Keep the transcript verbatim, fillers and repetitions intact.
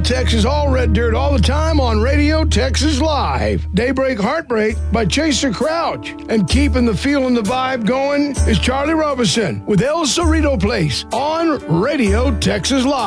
Texas, all red dirt all the time on Radio Texas Live. Daybreak Heartbreak by Chaser Crouch. And keeping the feel and the vibe going is Charlie Robinson with El Cerrito Place on Radio Texas Live.